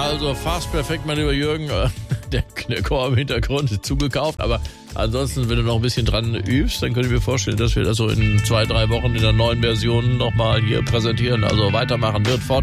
also fast perfekt, mein lieber Jürgen. Der Chor im Hintergrund ist zugekauft, aber ansonsten, wenn du noch ein bisschen dran übst, dann könnte ich mir vorstellen, dass wir das so in 2-3 Wochen in der neuen Version nochmal hier präsentieren. Also weitermachen wird fort.